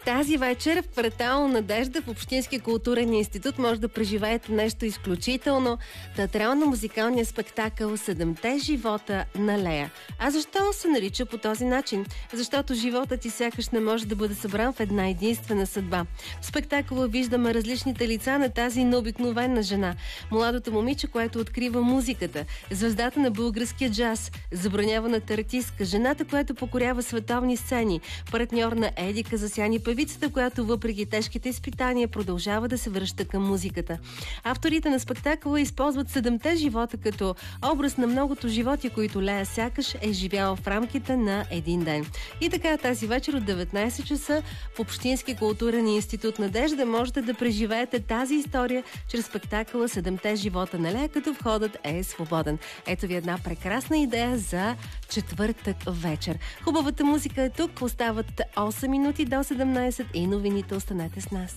Тази вечер в квартал Надежда в Общинския културен институт може да преживеете нещо изключително. Театрално-музикалния спектакъл "Седемте живота на Лея". А защо се нарича по този начин? Защото животът ти сякаш не може да бъде събран в една единствена съдба. В спектакъла виждаме различните лица на тази необикновена жена. Младото момиче, което открива музиката, звездата на българския джаз, забраняваната артистка, жената, която покорява световни сцени, партньор на Еди Казасяни, певицата, която въпреки тежките изпитания продължава да се връща към музиката. Авторите на спектакъла използват седемте живота като образ на многото животи, които Лея сякаш е живяла в рамките на един ден. И така тази вечер от 19 часа в Общински културен институт Надежда можете да преживеете тази история чрез спектакъла "Седемте живота на Лея", като входът е свободен. Ето ви една прекрасна идея за четвъртък вечер. Хубавата музика е тук. Остават 8 минути до 17 и новините. Останете с нас.